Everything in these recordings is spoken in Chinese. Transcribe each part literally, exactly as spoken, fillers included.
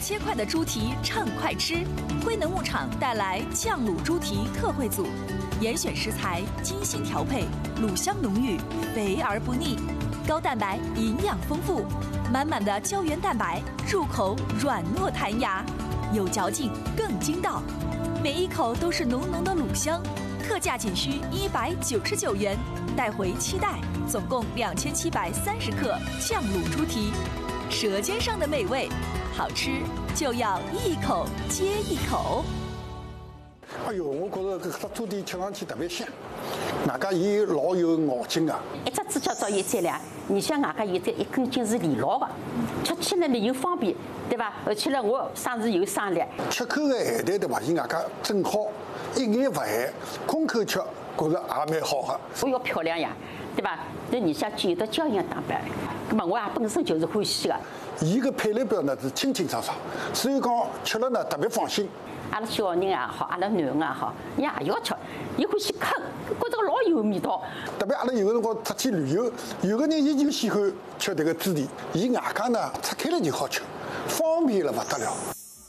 切块的猪蹄畅快吃，辉能牧场带来酱卤猪蹄特惠组，严选食材，精心调配，卤香浓郁，肥而不腻，高蛋白，营养丰富，满满的胶原蛋白，入口软糯弹牙，有嚼劲更筋道，每一口都是浓浓的卤香，特价仅需一百九十九元，带回七袋，总共两千七百三十克酱卤猪蹄，舌尖上的美味。好吃就要一口接一口。 哎呦，我觉着搿只猪蹄吃上去特别香，外加伊老有咬劲啊。 一只猪脚照一斤两，你像外加有这一根筋是连牢的，吃起来呢又方便，对吧？而且呢我生是有生力。 吃口个咸淡对伐？伊外加正好，一眼勿咸，空口吃觉着也蛮好的。 我要漂亮呀，对吧？那你像具有的胶原蛋白，那么我也本身就是欢喜的。 伊个配料表呢是清清爽爽，所以讲吃了呢特别放心。 阿拉小人也好，阿拉囡恩也好，伊也要吃，伊欢喜啃，觉着老有味道。 特别阿拉有个辰光出去旅游，有个人伊就喜欢吃这个猪蹄，伊外加呢拆开了就好吃，方便了不得了。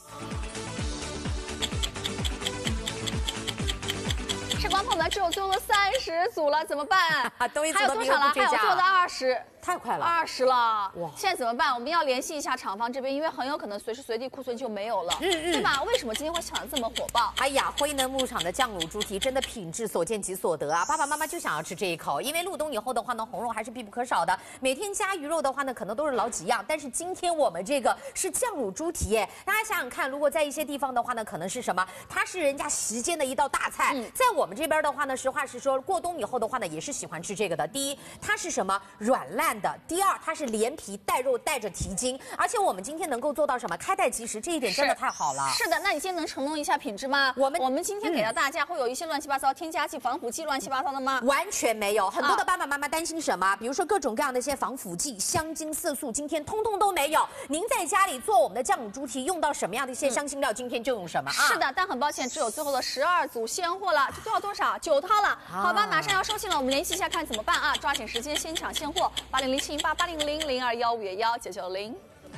时光朋友们，只有最后的三十组了，怎么办？ 都一组还有多少了？还有最后的二十。 太快了， 二十了哇！现在怎么办？我们要联系一下厂方这边，因为很有可能随时随地库存就没有了，嗯嗯，对吧？为什么今天会抢得这么火爆？ 哎呀，辉能牧场的酱卤猪蹄真的品质所见即所得啊！爸爸妈妈就想要吃这一口，因为入冬以后的话呢，红肉还是必不可少的。每天加鱼肉的话呢，可能都是老几样，但是今天我们这个是酱卤猪蹄耶。大家想想看，如果在一些地方的话呢，可能是什么？它是人家时间的一道大菜，嗯、在我们这边的话呢，实话实说，过冬以后的话呢，也是喜欢吃这个的。第一，它是什么？软烂的；第二，它。它是连皮带肉带着蹄筋，而且我们今天能够做到什么？开袋即食，这一点真的太好了。 是的，那你今天能承诺一下品质吗？我们我们今天给到大家会有一些乱七八糟添加剂、防腐剂乱七八糟的吗？ 完全没有。很多的爸爸妈妈担心什么？比如说各种各样的一些防腐剂、香精、色素，今天通通都没有。您在家里做我们的酱卤猪蹄用到什么样的一些香辛料，今天就用什么啊？ 是的，但很抱歉，只有最后的十二组鲜货了，这多少多少九套了。好吧，马上要收信了，我们联系一下看怎么办啊？抓紧时间先抢现货，八零零七零八八零零零二幺五月幺九九零。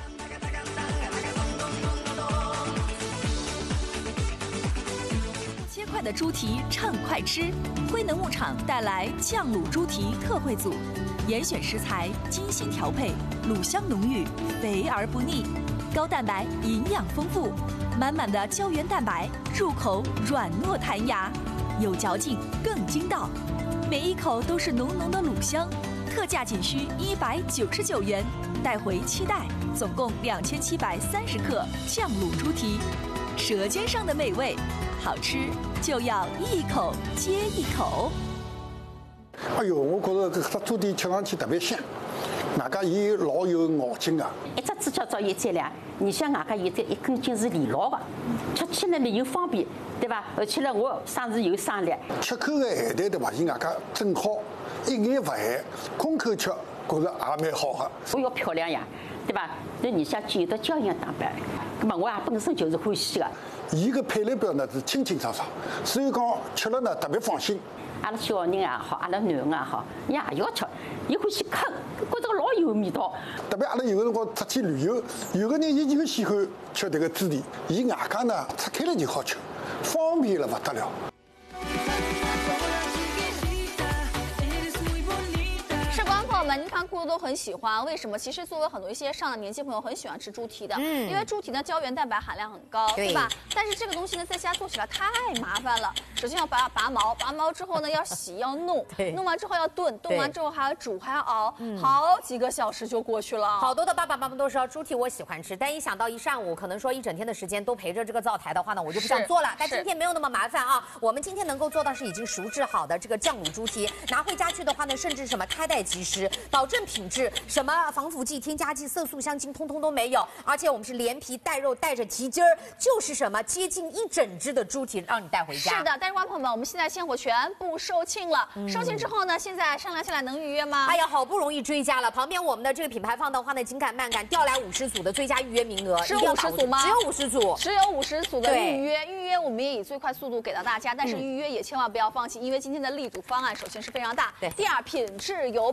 切块的猪蹄畅快吃，辉能牧场带来酱卤猪蹄特惠组，严选食材，精心调配，卤香浓郁，肥而不腻，高蛋白，营养丰富，满满的胶原蛋白，入口软糯弹牙，有嚼劲更筋道，每一口都是浓浓的卤香。特价仅需一百九十九元，带回七袋，总共两千七百三十克酱卤猪蹄，舌尖上的美味，好吃就要一口接一口。 哎呦，我觉着搿只猪蹄吃上去特别香，外加伊老有咬劲啊。 一只猪脚照一斤两，你像外加有这一根筋是连牢的，吃起来呢又方便，对吧？而且呢我生是有生力。 吃口个咸淡对伐？伊外加正好。一眼勿咸，空口吃觉着也蛮好的。 我要漂亮呀，对吧？那你像具有的胶原蛋白，那么我也本身就是欢喜的。 伊个配料表呢是清清爽爽，所以讲吃了呢特别放心。 阿拉小人也好，阿拉囡恩也好，伊也要吃，伊欢喜啃，觉着老有味道。 特别阿拉有个辰光出去旅游，有个人伊就喜欢吃这个猪蹄，伊外加呢拆开了就好吃，方便了不得了。 们您看，酷都很喜欢，为什么？其实作为很多一些上了年纪朋友很喜欢吃猪蹄的，嗯，因为猪蹄呢胶原蛋白含量很高，对, 对吧？但是这个东西呢，在家做起来太麻烦了。首先要拔拔毛，拔毛之后呢要洗要弄，弄完之后要炖，炖完之后还要煮还要熬，嗯、好几个小时就过去了。 好多的爸爸妈妈都说猪蹄我喜欢吃，但一想到一上午可能说一整天的时间都陪着这个灶台的话呢，我就不想做了。但今天没有那么麻烦啊，我们今天能够做到是已经熟制好的这个酱卤猪蹄，拿回家去的话呢，甚至什么开袋即食。保证品质，什么防腐剂、添加剂、色素、香精，通通都没有。而且我们是连皮带肉带着蹄筋儿，就是什么接近一整只的猪蹄，让你带回家。 是的，但是观众朋友们，我们现在现货全部售罄了。嗯、售罄之后呢，现在商量下来能预约吗？ 哎呀，好不容易追加了。旁边我们的这个品牌方的话呢，紧赶慢赶调来五十组的最佳预约名额， 只有五十组吗？ 只有五十组， 只有五十组的预约。预约我们也以最快速度给到大家，但是预约也千万不要放弃，因为今天的力度方案首先是非常大，对，第二品质有保证。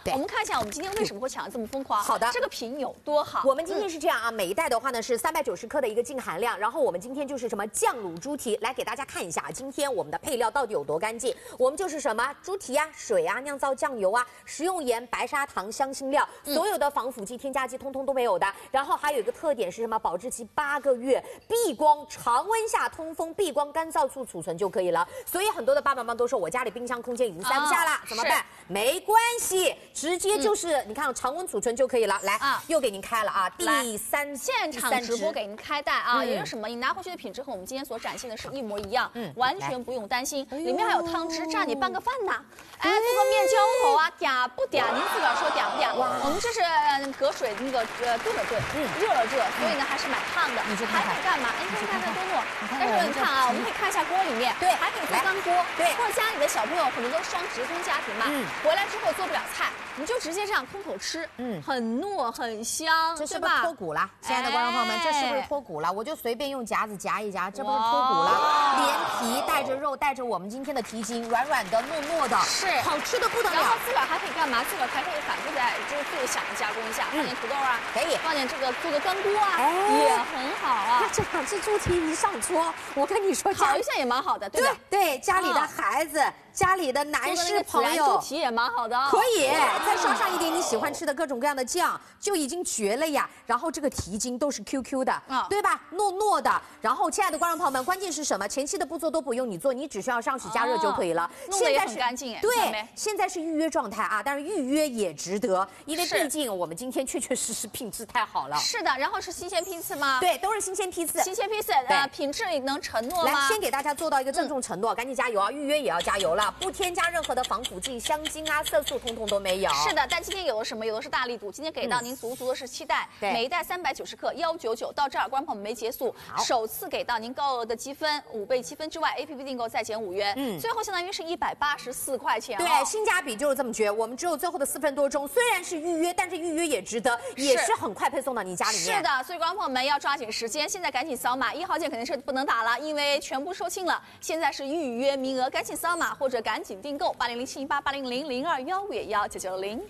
我们看一下我们今天为什么会抢得这么疯狂。 好的， 这个品有多好？ 我们今天是这样啊，每一袋的话呢是三百九十克的一个净含量，然后我们今天就是什么酱卤猪蹄，来给大家看一下，今天我们的配料到底有多干净。我们就是什么猪蹄啊、水啊、酿造酱油啊、食用盐、白砂糖、香辛料，所有的防腐剂、添加剂通通都没有的。然后还有一个特点是什么？保质期八个月，避光，常温下通风，避光，干燥处储存就可以了。所以很多的爸爸妈妈都说我家里冰箱空间已经塞不下了，怎么办？没关系，直接就是。你看常温储存就可以了。来啊，又给您开了啊，第三现场直播给您开袋啊，也就是什么？你拿回去的品质和我们今天所展现的是一模一样，嗯，完全不用担心。里面还有汤汁，蘸你拌个饭呐，哎，做个面浇头啊，嗲不嗲？您自个儿说嗲不嗲？我们这是隔水那个呃炖了炖，嗯，热了热，所以呢还是蛮烫的。你还可以干嘛？哎，你看看多糯。但是你看啊，我们可以看一下锅里面，对，还可以做干锅，对，或者家里的小朋友很多都是双职工家庭嘛，回来之后做不了菜，你就直接这样空口吃，嗯，很糯很香， 这是不是脱骨了？亲爱的观众朋友们，这是不是脱骨了？我就随便用夹子夹一夹，这不是脱骨了？连皮带着肉，带着我们今天的蹄筋，软软的、糯糯的，是好吃的不得了。 然后自个儿还可以干嘛？自个儿还可以反复再就是最小的加工一下，放点土豆啊，可以放点这个做个干锅啊，也很好啊。 这两只猪蹄一上桌，我跟你说， 烤一下也蛮好的，对吧？ 对，家里的孩子。家里的男士朋友， 猪蹄也蛮好的， 可以再烧上一点你喜欢吃的各种各样的酱，就已经绝了呀。然后这个蹄筋都是 Q Q 的，啊，对吧？糯糯的。然后，亲爱的观众朋友们，关键是什么？前期的步骤都不用你做，你只需要上洗加热就可以了。 现在很干净， 对，现在是预约状态啊，但是预约也值得，因为毕竟我们今天确确实实品质太好了。 是的，然后是新鲜批次吗？ 对，都是新鲜批次。 新鲜批次，呃，品质能承诺吗？ 来，先给大家做到一个郑重承诺，赶紧加油啊！预约也要加油了。不添加任何的防腐剂、香精啊、色素，通通都没有。 是的，但今天有的什么？有的是大力度，今天给到您足足的是七袋，嗯、每一袋三百九十克，幺九九。到这儿，观众朋友们没结束，首次给到您高额的积分，五倍积分之外 ，A P P 订购再减五元，嗯，最后相当于是一百八十四块钱、哦。 对，性价比就是这么绝。我们只有最后的四分多钟，虽然是预约，但是预约也值得，也是很快配送到您家里面。 是的，所以观众朋友们要抓紧时间，现在赶紧扫码，一号键肯定是不能打了，因为全部售罄了。现在是预约名额，赶紧扫码或者赶紧订购八零零七零八八零零零二幺五幺九九零。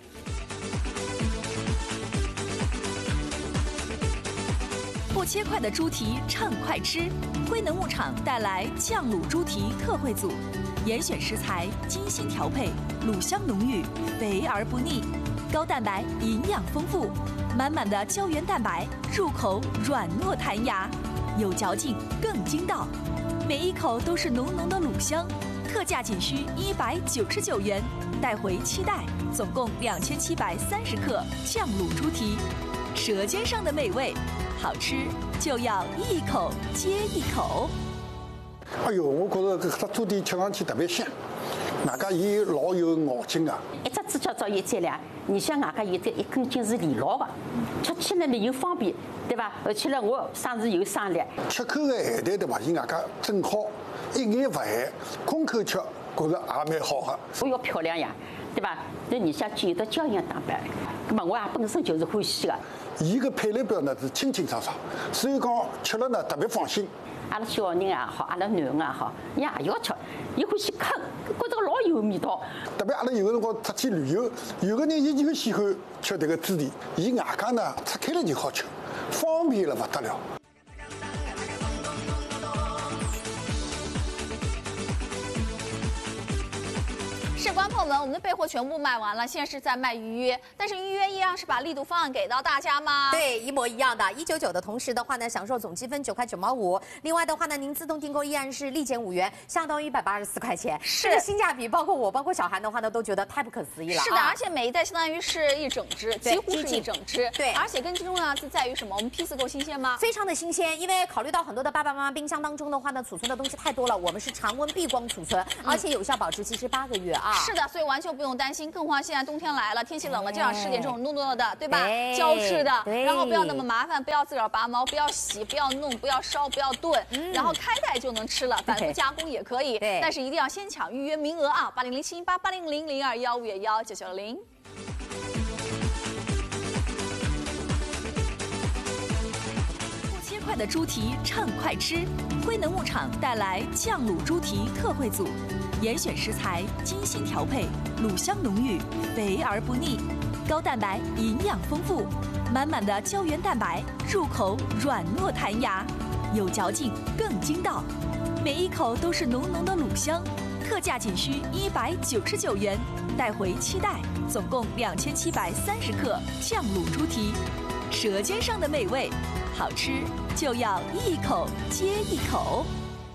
不切块的猪蹄畅快吃，辉能牧场带来酱卤猪蹄特惠组，严选食材，精心调配，卤香浓郁，肥而不腻，高蛋白，营养丰富，满满的胶原蛋白，入口软糯弹牙，有嚼劲更筋道，每一口都是浓浓的卤香。特价仅需一百九十九元，带回七袋，总共两千七百三十克酱卤猪蹄，舌尖上的美味，好吃就要一口接一口。 哎呦，我觉着这个猪蹄吃上去特别香，外加伊老有咬劲啊。 一只猪脚照有质量，你像外加有这一根筋是连牢的，吃起来呢又方便，对吧？而且呢，我生是有生力。 吃口的咸淡对吧？伊外加正好。一眼不咸，空口吃，觉着也蛮好的。 我要漂亮呀，对吧？那你像具有的胶原蛋白，那么我也本身就是欢喜的。 伊个配料表呢是清清爽爽，所以讲吃了呢特别放心。 阿拉小人也好，阿拉囡恩也好，伊也要吃，伊欢喜啃，觉着老有味道。 特别阿拉有个辰光出去旅游，有个人伊就喜欢吃这个猪蹄，伊外加呢拆开了就好吃，方便了不得了。 是观众朋友们，我们的备货全部卖完了，现在是在卖预约，但是预约一样是把力度方案给到大家吗？ 对，一模一样的，一九九的同时的话呢，享受总积分九块九毛五。另外的话呢，您自动订购依然是立减五元，相当于一百八十四块钱。 是这个性价比，包括我，包括小韩的话呢，都觉得太不可思议了。 是的，啊、而且每一袋相当于是一整只，几乎是一整只。 对， 而且更重要是在于什么？我们批次够新鲜吗？ 非常的新鲜，因为考虑到很多的爸爸妈妈冰箱当中的话呢，储存的东西太多了，我们是常温避光储存，而且有效保质期是八个月啊。 是的，所以完全不用担心，更何况现在冬天来了，天气冷了，就想吃点这种糯糯的，对吧？胶质的，然后不要那么麻烦，不要自个儿拔毛，不要洗，不要弄，不要烧，不要炖，嗯、然后开袋就能吃了，反复加工也可以。对，但是一定要先抢预约名额啊！八零零七八八零零零二幺五幺九九零。 不切块的猪蹄畅快吃，辉能牧场带来酱卤猪蹄特惠组。 严选食材，精心调配，卤香浓郁，肥而不腻，高蛋白，营养丰富，满满的胶原蛋白，入口软糯弹牙，有嚼劲更筋道，每一口都是浓浓的卤香。特价仅需一百九十九元，带回期待，总共两千七百三十克酱卤猪蹄，舌尖上的美味，好吃就要一口接一口。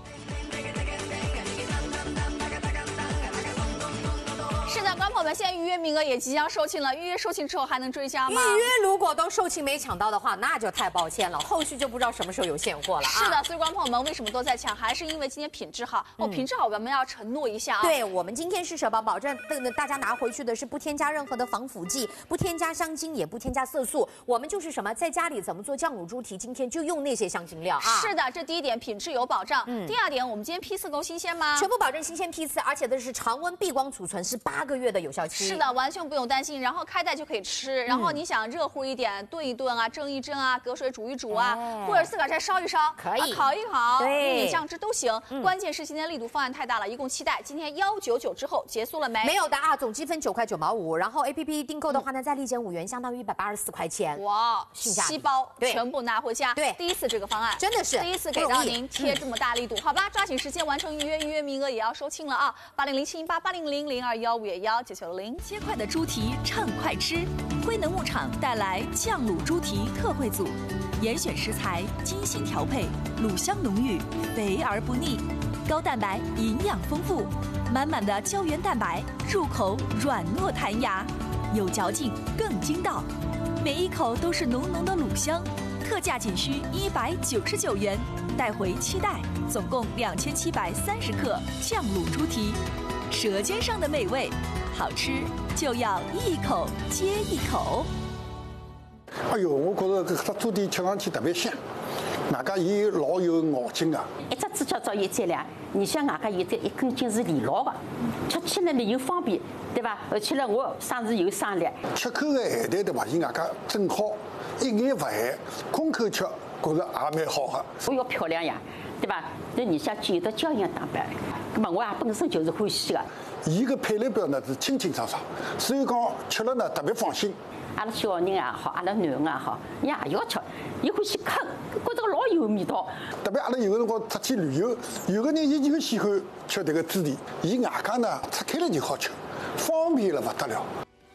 是的，观众朋友们，现在预约名额也即将售罄了。预约售罄之后还能追加吗？ 预约如果都售罄没抢到的话，那就太抱歉了，后续就不知道什么时候有现货了啊。 是的，所以观众朋友们为什么都在抢？还是因为今天品质好哦，品质好我们要承诺一下啊。 对，我们今天是什么？保证大家拿回去的是不添加任何的防腐剂，不添加香精，也不添加色素。我们就是什么，在家里怎么做酱卤猪蹄，今天就用那些香精料啊。 是的，这第一点，品质有保障。嗯。第二点，我们今天批次够新鲜吗？ 全部保证新鲜批次，而且这是常温闭光储存，是八个月的有效期。 是的，完全不用担心。然后开袋就可以吃，然后你想热乎一点，炖一炖啊，蒸一蒸啊，隔水煮一煮啊，哎、或者自个儿再烧一烧， 可以、 啊、烤一烤， 对， 点酱汁都行。嗯、关键是今天力度方案太大了，一共七袋，今天幺九九之后结束了没？ 没有的啊，总积分九块九毛五，然后 A P P 订购的话呢，再立减五元，相当于一百八十四块钱。 哇，七包全部拿回家。 对， 第一次这个方案真的是第一次给到您贴这么大力度，嗯、好吧，抓紧时间完成预约，预约名额也要售罄了啊！八零零七零八八零零零二幺五月幺九九零， 切块的猪蹄畅快吃，辉能牧场带来酱卤猪蹄特惠组，严选食材，精心调配，卤香浓郁，肥而不腻，高蛋白，营养丰富，满满的胶原蛋白，入口软糯弹牙，有嚼劲更筋道，每一口都是浓浓的卤香。特价仅需一百九十九元，带回期待，总共两千七百三十克酱卤猪蹄，舌尖上的美味，好吃就要一口接一口。 哎呦，我觉着这猪蹄吃上去特别香，外加伊老有咬劲啊。 一只猪脚照一斤两，你像外加有这一根筋是连牢的，吃起来呢又方便，对吧？而且呢，我生是有生力。 吃口个咸淡对吧？伊外加正好，一眼勿咸，空口吃，觉着也蛮好的。 我要漂亮呀，对吧？那你像具有的胶原蛋白，那么我也本身就是欢喜的。 伊个配料表呢是清清爽爽，所以讲吃了呢特别放心。 阿拉小人也好，阿拉囡恩也好，伊也要吃，伊欢喜啃，觉着老有味道。 特别阿拉有个辰光出去旅游，有个人伊就喜欢吃这个猪蹄，伊外加呢拆开了就好吃，方便了不得了。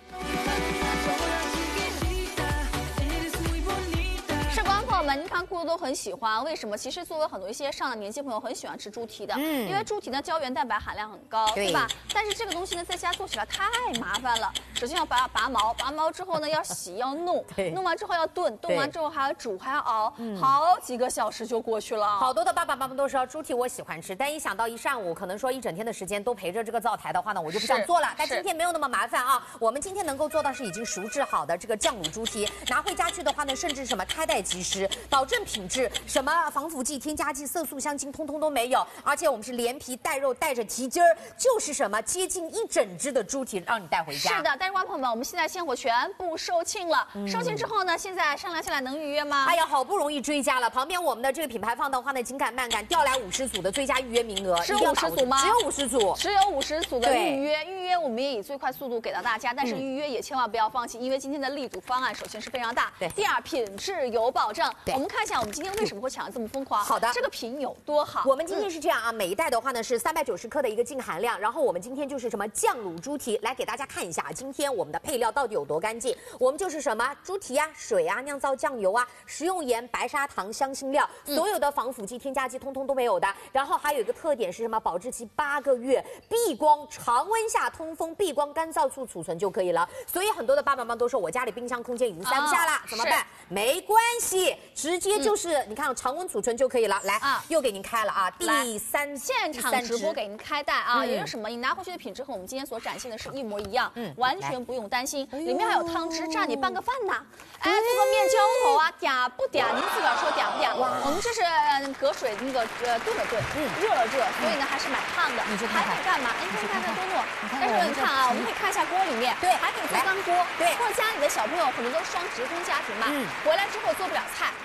们看酷都很喜欢，为什么？其实作为很多一些上了年纪朋友很喜欢吃猪蹄的，嗯，因为猪蹄呢胶原蛋白含量很高，对, 对吧？但是这个东西呢在家做起来太麻烦了。首先要拔拔毛，拔毛之后呢要洗要弄，弄完之后要炖，炖完之后还要煮还要熬，嗯、好几个小时就过去了。 好多的爸爸妈妈都说猪蹄我喜欢吃，但一想到一上午可能说一整天的时间都陪着这个灶台的话呢，我就不想做了。但今天没有那么麻烦啊，我们今天能够做到是已经熟制好的这个酱卤猪蹄，拿回家去的话呢，甚至什么开袋即食。保证品质，什么防腐剂、添加剂、色素、香精，通通都没有。而且我们是连皮带肉带着蹄筋儿，就是什么接近一整只的猪蹄，让你带回家。 是的，但是观众朋友们，我们现在现货全部售罄了。嗯、售罄之后呢，现在商量下来能预约吗？ 哎呀，好不容易追加了。旁边我们的这个品牌方的话呢，紧赶慢赶调来五十组的最佳预约名额。 只有五十组吗？ 只有五十组， 只有五十组的预约。预约我们也以最快速度给到大家，但是预约也千万不要放弃，因为今天的力度方案首先是非常大， 对。 第二，品质有保证。我们看一下我们今天为什么会抢得这么疯狂？ 好的， 这个品有多好？ 我们今天是这样啊，每一袋的话呢是三百九十克的一个净含量，然后我们今天就是什么酱卤猪蹄，来给大家看一下，今天我们的配料到底有多干净。我们就是什么猪蹄啊、水啊、酿造酱油啊、食用盐、白砂糖、香辛料，所有的防腐剂、添加剂通通都没有的。然后还有一个特点是什么？保质期八个月，避光，常温下通风，避光，干燥处储存就可以了。所以很多的爸爸妈妈都说，我家里冰箱空间已经塞不下了，哦、怎么办？没关系，直接就是、嗯、你看常温储存就可以了。来啊，又给您开了啊，第三现场直播给您开袋啊，嗯、也就是什么？你拿回去的品质和我们今天所展现的是一模一样，嗯，完全不用担心。里面还有汤汁，蘸你拌个饭呐。哎，这个面浇头啊，嗲不嗲？您自个儿说嗲不嗲？我们这是隔水那个呃炖了炖，嗯，热了热，所以呢还是蛮烫的。 你还可以干嘛？哎，你看看多糯。但是你看啊，我们可以看一下锅里面， 对， 还可以做干锅， 对， 或者家里的小朋友可能都是双职工家庭嘛，嗯，回来之后做不了菜。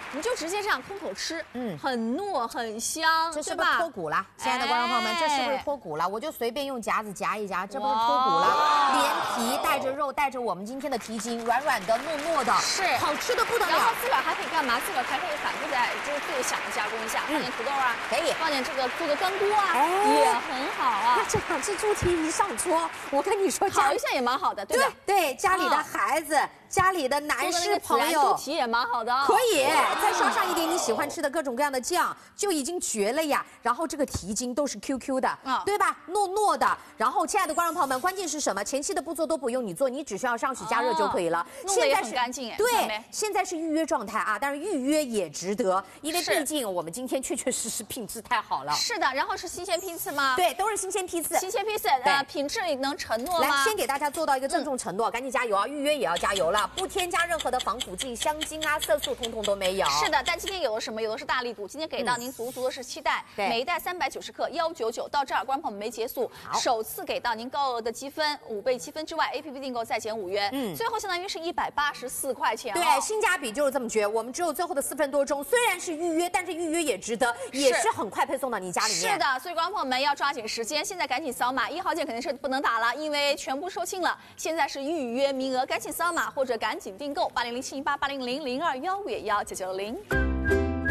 你就直接这样空口吃，嗯，很糯很香， 这是不是脱骨了？亲爱的观众朋友们，这是不是脱骨了？我就随便用夹子夹一夹，这不是脱骨了？连皮带着肉，带着我们今天的蹄筋，软软的、糯糯的， 是好吃的不得了。 然后自个儿还可以干嘛？自个儿还可以反复再就是自己想着加工一下，放点土豆啊， 可以放点这个做个干锅啊，也很好啊。 那这两只猪蹄一上桌，我跟你说， 烤一下也蛮好的，对吧？ 对，家里的孩子。家里的男士朋友， 猪蹄也蛮好的， 可以再刷上一点你喜欢吃的各种各样的酱，就已经绝了呀。然后这个蹄筋都是 Q Q 的，啊，对吧？糯糯的。然后，亲爱的观众朋友们，关键是什么？前期的步骤都不用你做，你只需要上洗加热就可以了。 现在很干净， 对，现在是预约状态啊，但是预约也值得，因为毕竟我们今天确确实实品质太好了。 是的，然后是新鲜批次吗？ 对，都是新鲜批次。 新鲜批次，呃，品质能承诺吗？ 来，先给大家做到一个郑重承诺，赶紧加油啊！预约也要加油了，不添加任何的防腐剂、香精啊、色素，通通都没有。 是的，但今天有的什么？有的是大力度，今天给到您足足的是七袋，每一袋三百九十克，幺九九。到这儿，观众朋友们没结束，首次给到您高额的积分，五倍积分之外 ，A P P 订购再减五元，嗯，最后相当于是一百八十四块钱。 对，性价比就是这么绝。我们只有最后的四分多钟，虽然是预约，但是预约也值得，也是很快配送到你家里面。 是的，所以观众朋友们要抓紧时间，现在赶紧扫码，一号键肯定是不能打了，因为全部售罄了。现在是预约名额，赶紧扫码或者赶紧订购八零零七零八八零零零二幺五幺九九零。